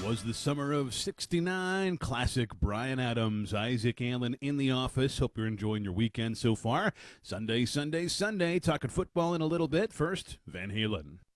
Was the summer of '69. Classic Bryan Adams, Isaac Allen in the office. Hope you're enjoying your weekend so far. Sunday. Talking football in a little bit. First, Van Halen.